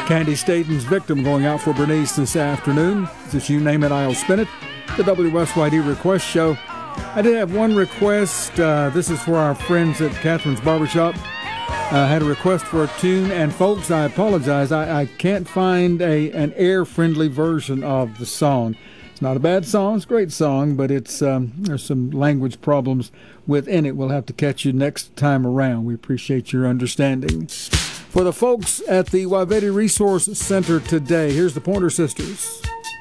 Candy Staten's Victim going out for Bernice this afternoon. Just you name it, I'll spin it. The WSYD Request Show. I did have one request. This is for our friends at Catherine's Barbershop. Had a request for a tune, and folks, I apologize. I can't find an air-friendly version of the song. It's not a bad song. It's a great song, but it's there's some language problems within it. We'll have to catch you next time around. We appreciate your understanding. For the folks at the Waveti Resource Center today, here's the Pointer Sisters.